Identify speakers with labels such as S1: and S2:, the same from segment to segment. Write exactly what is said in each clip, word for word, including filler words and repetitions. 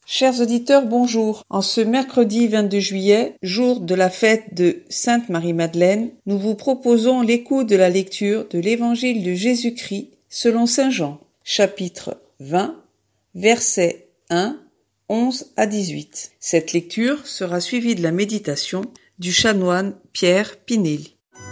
S1: Chers auditeurs, bonjour. En ce mercredi vingt-deux juillet, jour de la fête de Sainte Marie-Madeleine, nous vous proposons l'écoute de la lecture de l'Évangile de Jésus-Christ selon saint Jean, chapitre vingt, versets un, onze à dix-huit. Cette lecture sera suivie de la méditation du chanoine Pierre Pinelli.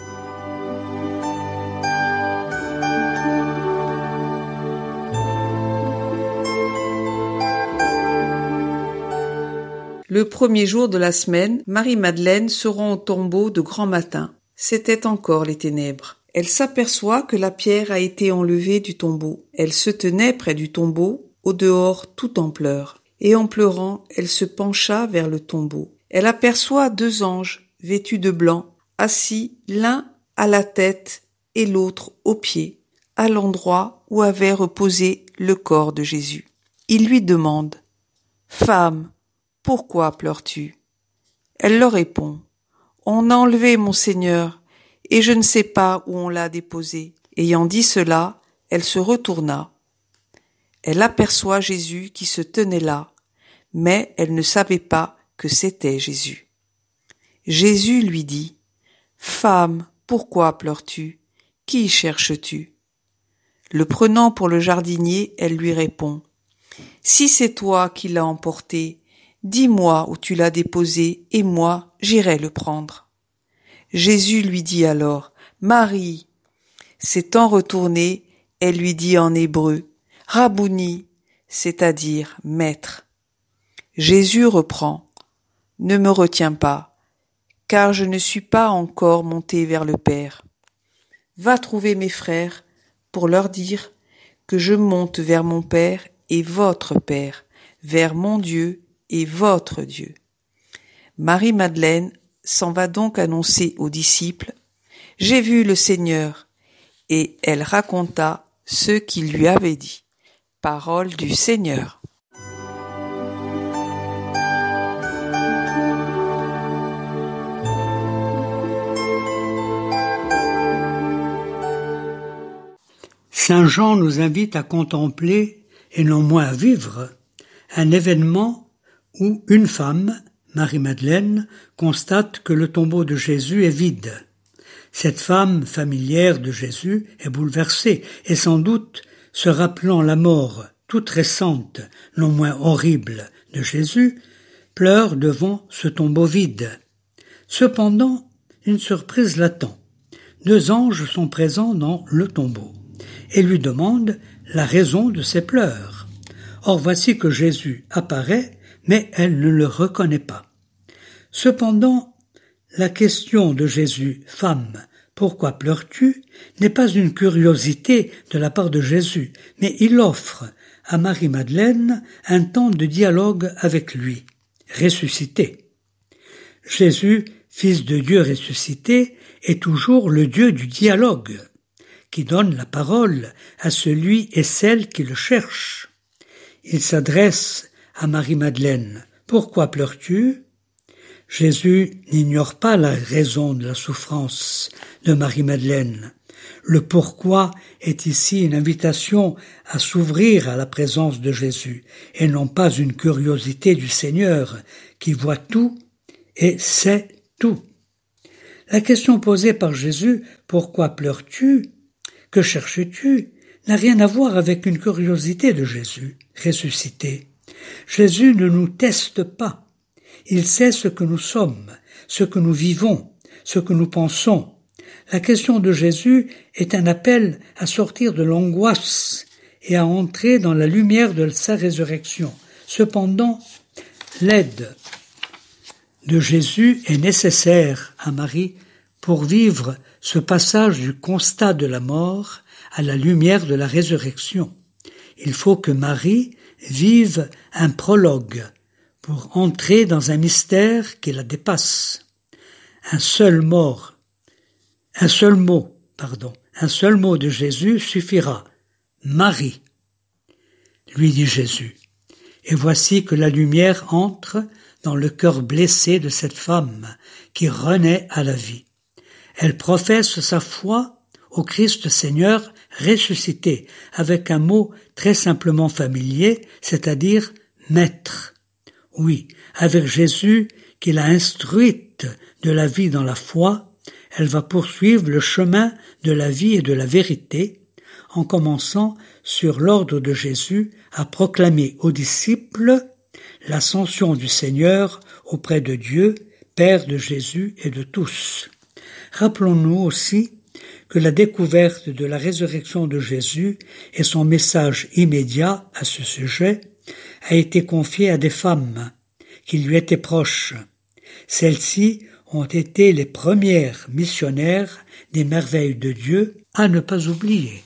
S1: Le premier jour de la semaine, Marie-Madeleine se rend au tombeau de grand matin. C'étaient encore les ténèbres. Elle s'aperçoit que la pierre a été enlevée du tombeau. Elle se tenait près du tombeau, au dehors tout en pleurs. Et en pleurant, elle se pencha vers le tombeau. Elle aperçoit deux anges, vêtus de blanc, assis l'un à la tête et l'autre aux pieds, à l'endroit où avait reposé le corps de Jésus. Ils lui demandent « Femme, pourquoi pleures-tu » Elle leur répond « On a enlevé mon Seigneur, et je ne sais pas où on l'a déposé. » Ayant dit cela, elle se retourna. Elle aperçoit Jésus qui se tenait là, mais elle ne savait pas que c'était Jésus. Jésus lui dit « Femme, pourquoi pleures-tu ? Qui cherches-tu » Le prenant pour le jardinier, elle lui répond « Si c'est toi qui l'as emporté, dis-moi où tu l'as déposé, et moi, j'irai le prendre. » Jésus lui dit alors, « Marie !» S'étant retournée, elle lui dit en hébreu, « Rabouni !» c'est-à-dire « Maître !» Jésus reprend, « Ne me retiens pas, car je ne suis pas encore monté vers le Père. Va trouver mes frères pour leur dire que je monte vers mon Père et votre Père, vers mon Dieu et votre Dieu. » Marie-Madeleine s'en va donc annoncer aux disciples « J'ai vu le Seigneur » et elle raconta ce qu'il lui avait dit. Parole du Seigneur.
S2: Saint Jean nous invite à contempler, et non moins à vivre, un événement où une femme, Marie-Madeleine, constate que le tombeau de Jésus est vide. Cette femme familière de Jésus est bouleversée et sans doute, se rappelant la mort toute récente, non moins horrible, de Jésus, pleure devant ce tombeau vide. Cependant, une surprise l'attend. Deux anges sont présents dans le tombeau et lui demandent la raison de ses pleurs. Or voici que Jésus apparaît, mais elle ne le reconnaît pas. Cependant, la question de Jésus, « Femme, pourquoi pleures-tu » n'est pas une curiosité de la part de Jésus, mais il offre à Marie-Madeleine un temps de dialogue avec lui, ressuscité. Jésus, Fils de Dieu ressuscité, est toujours le Dieu du dialogue, qui donne la parole à celui et celle qui le cherchent. Il s'adresse à Marie-Madeleine. « Pourquoi pleures-tu » Jésus n'ignore pas la raison de la souffrance de Marie-Madeleine. Le pourquoi est ici une invitation à s'ouvrir à la présence de Jésus, et non pas une curiosité du Seigneur qui voit tout et sait tout. La question posée par Jésus « Pourquoi pleures-tu » Que cherches-tu n'a rien à voir avec une curiosité de Jésus, ressuscité. Jésus ne nous teste pas. Il sait ce que nous sommes, ce que nous vivons, ce que nous pensons. La question de Jésus est un appel à sortir de l'angoisse et à entrer dans la lumière de sa résurrection. Cependant, l'aide de Jésus est nécessaire à Marie pour vivre ce passage du constat de la mort à la lumière de la résurrection. Il faut que Marie vive un prologue pour entrer dans un mystère qui la dépasse. Un seul mort, un seul mot, pardon, un seul mot de Jésus suffira. Marie, lui dit Jésus. Et voici que la lumière entre dans le cœur blessé de cette femme qui renaît à la vie. Elle professe sa foi au Christ Seigneur ressuscité, avec un mot très simplement familier, c'est-à-dire « maître ». Oui, avec Jésus qui l'a instruite de la vie dans la foi, elle va poursuivre le chemin de la vie et de la vérité, en commençant sur l'ordre de Jésus à proclamer aux disciples l'ascension du Seigneur auprès de Dieu, Père de Jésus et de tous. Rappelons-nous aussi que la découverte de la résurrection de Jésus et son message immédiat à ce sujet a été confié à des femmes qui lui étaient proches. Celles-ci ont été les premières missionnaires des merveilles de Dieu à ne pas oublier.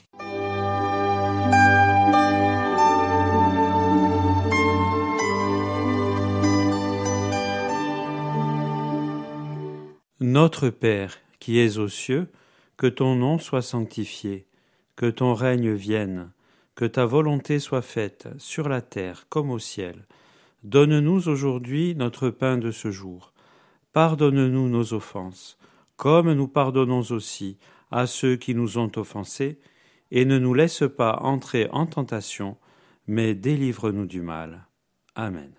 S3: Notre Père, qui es aux cieux, que ton nom soit sanctifié, que ton règne vienne, que ta volonté soit faite sur la terre comme au ciel. Donne-nous aujourd'hui notre pain de ce jour. Pardonne-nous nos offenses, comme nous pardonnons aussi à ceux qui nous ont offensés, et ne nous laisse pas entrer en tentation, mais délivre-nous du mal. Amen.